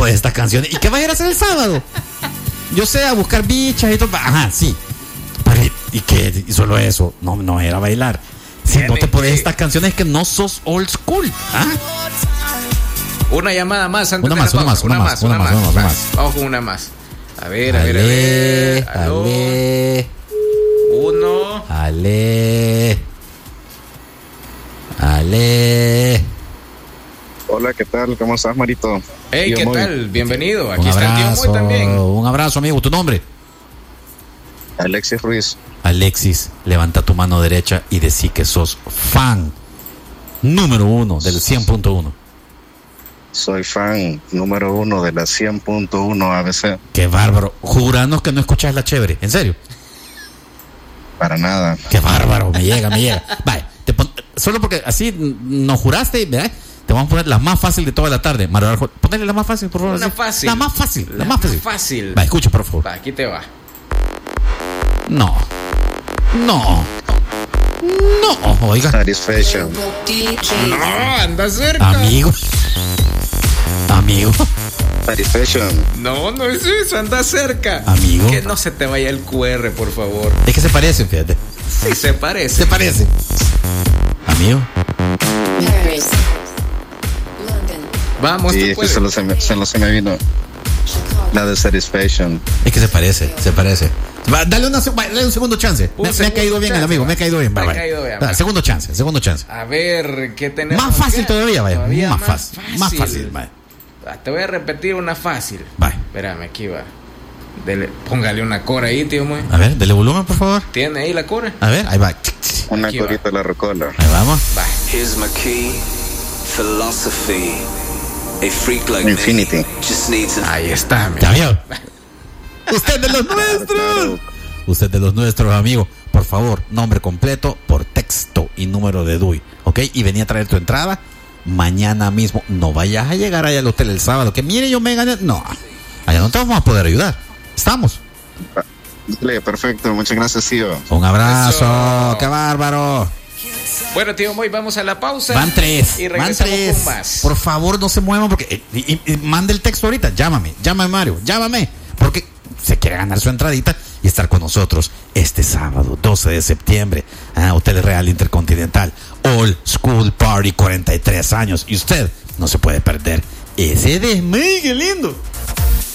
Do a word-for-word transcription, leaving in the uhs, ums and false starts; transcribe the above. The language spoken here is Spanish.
pones estas canciones. ¿Y qué vas a ir a hacer el sábado? Yo sé, a buscar bichas y todo. Ajá, sí. Pero, ¿y qué? ¿Y solo eso? No, no era bailar. Si no te pones estas canciones, es que no sos old school. ¿Ah? Una llamada más antes una de más, la una pausa. más, una más, una más, una más, una más. Vamos con una más. A ver, a Ale, ver, a ver. Aló. Ale. Uno. Ale. Ale. Hola, ¿qué tal? ¿Cómo estás, Marito? Hey, Tío ¿qué Moy. tal? Bienvenido. Aquí Un está el tío abrazo, Moy también. un abrazo, amigo. ¿Tu nombre? Alexis Ruiz. Alexis, levanta tu mano derecha y decí que sos fan número uno del cien punto uno. Soy fan número uno de la cien punto uno A B C. Qué bárbaro. Juranos que no escuchas la chévere. ¿En serio? Para nada. Qué bárbaro. Me llega, me llega. Vaya, te pon... solo porque así nos juraste, ¿verdad? Te vamos a poner la más fácil de toda la tarde. Mario Arjo, ponele la más fácil, por favor. Una así. fácil. La más fácil. La, La más fácil. más fácil. Va, escucha, por favor. Va, aquí te va. No. No. No. Oiga. Satisfaction. No, anda cerca. Amigo. Amigo. Satisfaction. No, no es eso, anda cerca. Amigo. Que no se te vaya el cu erre, por favor. Es que se parece, fíjate. Sí, se parece. Se parece. Amigo. Vamos, Sí, tú es que puedes. solo se me, solo se me vino la de Satisfaction. Es que se parece, se parece. Va, dale, una, va, dale un segundo chance. Un Me, me ha segundo caído bien chance, el amigo, va. me ha caído bien. Me Va, ha va. caído bien, Va, va. segundo chance, segundo chance. A ver, ¿qué tenemos? Más fácil ¿Qué? todavía, vaya. Todavía Más fácil. Más fácil, vaya. Ah, te voy a repetir una fácil. Va. Espérame, aquí va. Dele, póngale una cora ahí, tío Moy. A ver, dele volumen, por favor. ¿Tiene ahí la cora? A ver, ahí va. Una Aquí corita de la rocola. Ahí vamos. Va. Here's my key, philosophy. A freak like Infinity. me just needs a Ahí está, mi. ¿Ya vio? Usted de los nuestros. claro. Usted de los nuestros, amigo. Por favor, nombre completo por texto y número de D U I. ¿Ok? Y venía a traer tu entrada mañana mismo. No vayas a llegar allá al hotel el sábado. Que mire, yo me gané. No. Allá no te vamos a poder ayudar. Estamos. Dale, perfecto. Muchas gracias, tío. Un abrazo. Eso. ¡Qué bárbaro! Bueno, tío Moy, vamos a la pausa. Van tres. Y Van regresamos tres. con más. Por favor, no se muevan porque... eh, y, y, y mande el texto ahorita. Llámame. Llámame, Mario. Llámame. Porque se quiere ganar su entradita y estar con nosotros este sábado, doce de septiembre. Ah, Hotel Real Intercontinental. Old School Party, cuarenta y tres años. Y usted no se puede perder ese desmayo. ¡Qué lindo!